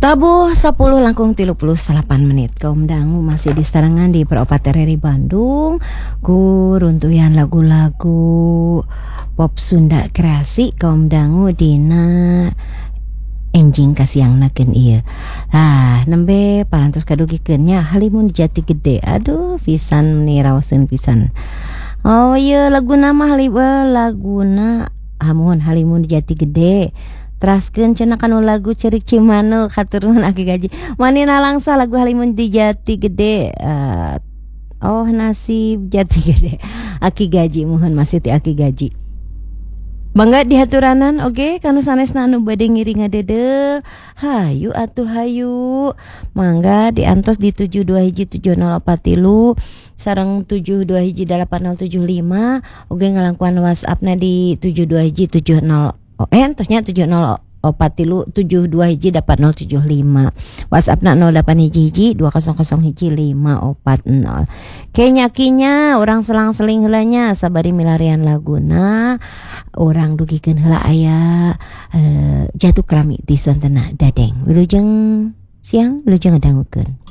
Tabuh 10 langkung 38 menit. Kaum dangu masih di sarangan di Peropat RRI Bandung ku runtuyan lagu-lagu pop Sunda kreasi kaum dangu dina enjing kasiangnakeun ieu. Nembe parantos kadugikeun nya Halimun Jati Gede. Aduh pisan niraoseun pisan. Oh iya laguna mah laguna hamun Halimun Jati Gede. Teraskeun cenah kanu lagu Cerik Cimano katurun Aki Gaji. Manina langsa lagu Halimun di Jati Gede. Oh nasib Jati Gede. Aki Gaji muhun masih ti Aki Gaji. Bangga dihaturanan oge kanu sanesna anu bade ngiring ngadede. Hayu atuh hayu. Mangga diantos di 721704 sareng 721875 oge ngalangkuan WhatsApp-na di 721770 entosnya 704372 WhatsApp-na 0811200540. Kenyakinya orang selang-seling heulanya sabari milarian laguna orang dugikeun heula aya jatuh kerami di Suantena Dadeng. Wilujeng siang wilujeng ngadangukeun.